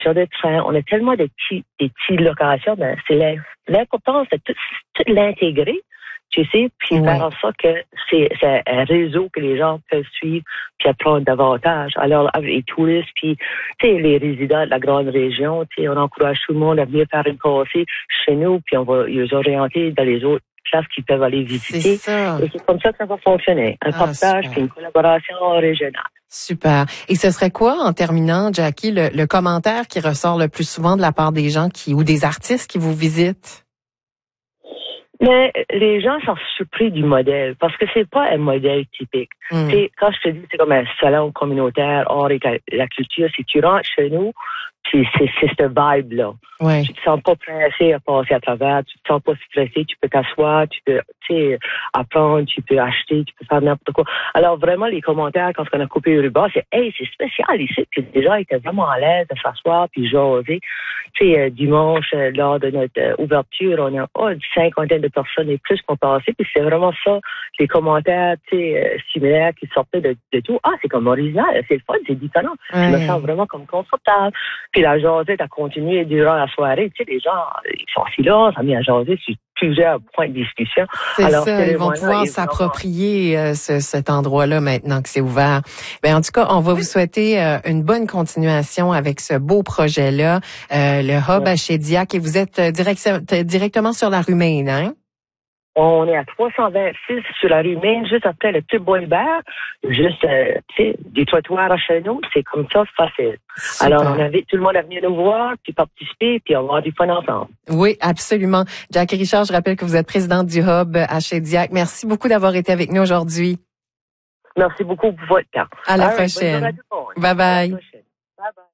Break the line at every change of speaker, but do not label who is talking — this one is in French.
sur des trains, on a tellement de petites locations, ben, c'est l'important, c'est tout l'intégrer, tu sais, puis faire en sorte que c'est un réseau que les gens peuvent suivre puis apprendre davantage. Alors, avec les touristes, puis, tu sais, les résidents de la grande région, tu sais, on encourage tout le monde à venir faire une passée chez nous, puis on va les orienter dans les autres places qu'ils peuvent aller visiter.
C'est ça.
Et c'est comme ça que ça va fonctionner. Un partage puis une collaboration régionale.
Super. Et ce serait quoi, en terminant, Jackie, le commentaire qui ressort le plus souvent de la part des gens ou des artistes qui vous visitent?
Mais les gens sont surpris du modèle parce que c'est pas un modèle typique. Quand je te dis c'est comme un salon communautaire hors et la culture, si tu rentres chez nous, c'est cette vibe-là.
Ouais.
Tu te sens pas pressé à passer à travers, tu te sens pas stressé, tu peux t'asseoir, tu peux apprendre, tu peux acheter, tu peux faire n'importe quoi. Alors vraiment, les commentaires, quand on a coupé le ruban, c'est « Hey, c'est spécial ici », puis les gens étaient vraiment à l'aise de s'asseoir puis jaser. Tu sais, dimanche, lors de notre ouverture, on a une cinquantaine de personnes et plus qu'on passait, puis c'est vraiment ça, les commentaires, similaires qui sortaient de tout. Ah, c'est comme original, c'est le fun, c'est différent. Je me sens vraiment comme confortable. Puis la jasette a continué durant la soirée. Tu sais, les gens, ils sont assis là, ça a mis à jaser sur plusieurs points de discussion.
Alors, ça, ils vont pouvoir s'approprier cet endroit-là maintenant que c'est ouvert. Ben, en tout cas, on va vous souhaiter une bonne continuation avec ce beau projet-là, le Hub à Shediac. Et vous êtes directement sur la rue Maine, hein?
On est à 326 sur la rue Maine, juste après le petit boulevard, juste, tu sais, du trottoir à chez nous, c'est comme ça, facile. Super. Alors, on invite tout le monde à venir nous voir, puis participer, puis avoir du fun ensemble.
Oui, absolument. Jackie Richard, je rappelle que vous êtes présidente du Hub à Shediac. Merci beaucoup d'avoir été avec nous aujourd'hui.
Merci beaucoup pour votre temps.
À la prochaine. Bye bye.
Bye bye.